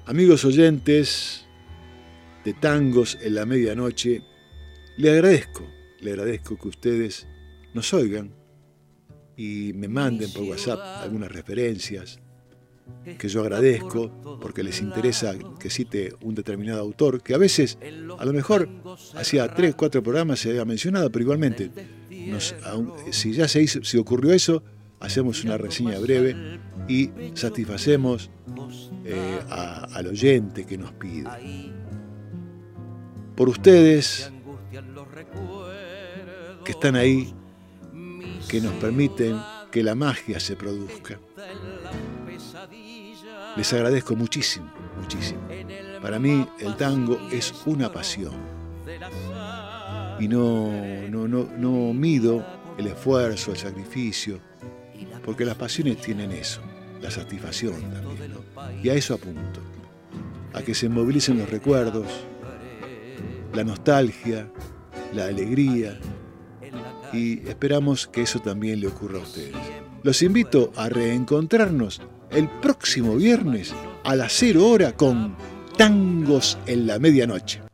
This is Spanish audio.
Amigos oyentes de Tangos en la Medianoche, le agradezco que ustedes nos oigan y me manden por WhatsApp algunas referencias que yo agradezco porque les interesa que cite un determinado autor que a veces, a lo mejor, hacía 3 o 4 programas se había mencionado, pero igualmente, si ya se ocurrió eso, hacemos una reseña breve y satisfacemos al oyente que nos pide. Por ustedes que están ahí, que nos permiten que la magia se produzca. Les agradezco muchísimo, muchísimo. Para mí el tango es una pasión y no mido el esfuerzo, el sacrificio, porque las pasiones tienen eso, la satisfacción también, ¿no? Y a eso apunto, a que se movilicen los recuerdos, la nostalgia, la alegría, y esperamos que eso también le ocurra a ustedes. Los invito a reencontrarnos el próximo viernes a las 0 horas con Tangos en la Medianoche.